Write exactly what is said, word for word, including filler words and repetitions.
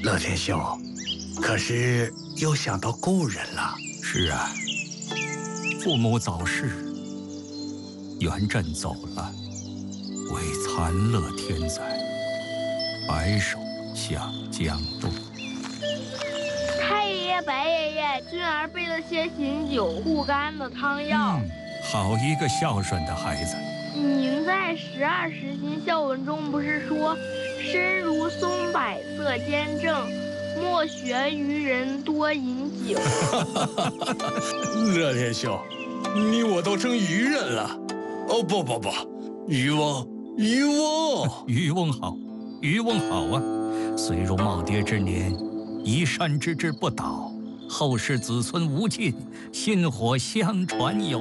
乐天兄，可是又想到故人了。 是啊，父母早逝，元稹走了，为残乐天灾，白首向江东。 太爷爷、白爷爷，俊儿备了些醒酒护肝的汤药。 嗯，好一个孝顺的孩子。 您在十二时辰孝文中不是说，身如松柏色坚正，莫学愚人多饮酒。 乐天兄，你我都成愚人了。哦不不不，渔翁，渔翁， 渔翁好，渔翁好啊！虽如耄耋之年，移山之志不倒，后世子孙无尽，薪火相传有。